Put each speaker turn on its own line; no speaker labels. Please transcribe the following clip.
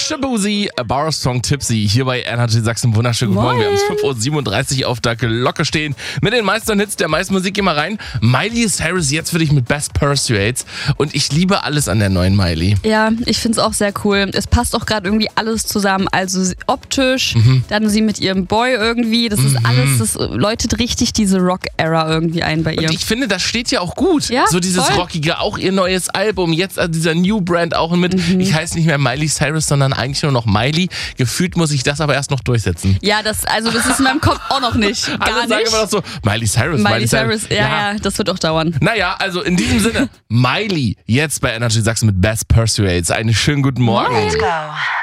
Shabuzi, A Bar Song Tipsy, hier bei Energy Sachsen. Wunderschönen guten Morgen. Wir haben es 5:37 Uhr auf der Glocke stehen. Mit den meisten Hits der meisten Musik. Geh mal rein. Miley Cyrus jetzt für dich mit Best Pursuits. Und ich liebe alles an der neuen Miley.
Ja, ich finde es auch sehr cool. Es passt auch gerade irgendwie alles zusammen. Also optisch, dann sie mit ihrem Boy irgendwie. Das ist alles, das läutet richtig diese Rock-Era irgendwie ein bei ihr.
Und ich finde, das steht ja auch gut.
Ja,
so dieses
voll.
Rockige, auch ihr neues Album. Jetzt also dieser New Brand auch mit, ich heiße nicht mehr Miley Cyrus, sondern eigentlich nur noch Miley. Gefühlt muss ich das aber erst noch durchsetzen.
Ja, das ist in meinem Kopf auch noch nicht. Gar
Alle sagen
nicht.
immer noch so, Miley Cyrus,
Miley Cyrus, ja, das wird auch dauern.
Naja, also in diesem Sinne, Miley jetzt bei Energy Sachsen mit Best Pursuits. Einen schönen guten Morgen.
Let's go.